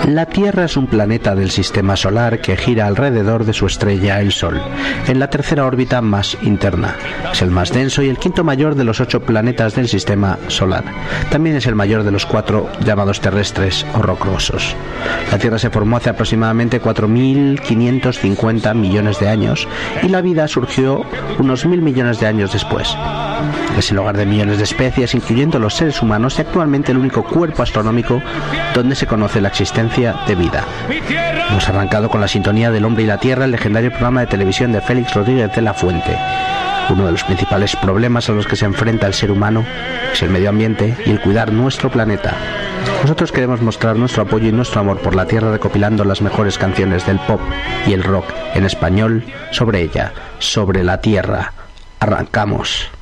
La Tierra es un planeta del sistema solar que gira alrededor de su estrella, el Sol, en la tercera órbita más interna. Es el más denso y el quinto mayor de los 8 planetas del sistema solar. También es el mayor de los 4 llamados terrestres o rocosos. La Tierra se formó hace aproximadamente 4.550 millones de años y la vida surgió unos 1.000 millones de años después. Es el hogar de millones de especies, incluyendo los seres humanos, y actualmente el único cuerpo astronómico donde se conoce la existencia de vida. Hemos arrancado con la sintonía del Hombre y la Tierra, el legendario programa de televisión de Félix Rodríguez de la Fuente. Uno de los principales problemas a los que se enfrenta el ser humano es el medio ambiente y el cuidar nuestro planeta. Nosotros queremos mostrar nuestro apoyo y nuestro amor por la Tierra recopilando las mejores canciones del pop y el rock en español sobre ella, sobre la Tierra. Arrancamos.